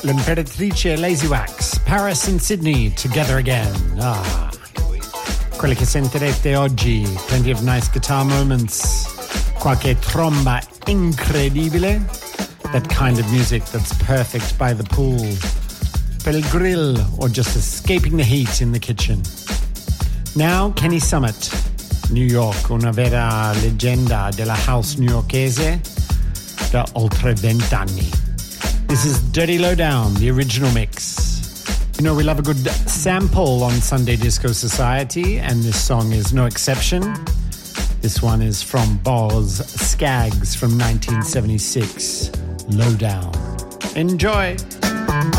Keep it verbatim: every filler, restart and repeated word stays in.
l'Imperatrice e Lazy Wax, Paris and Sydney, Together Again. Ah. Quelle che sentirete oggi, plenty of nice guitar moments, qualche tromba incredibile, that kind of music that's perfect by the pool, per il grill, or just escaping the heat in the kitchen. Now, Kenny Summit, New York, una vera leggenda della house newyorkese da oltre vent'anni. This is Dirty Lowdown, the original mix. You know, we love a good sample on Sunday Disco Society, and this song is no exception. This one is from Boz Scaggs from nineteen seventy-six, Lowdown. Enjoy!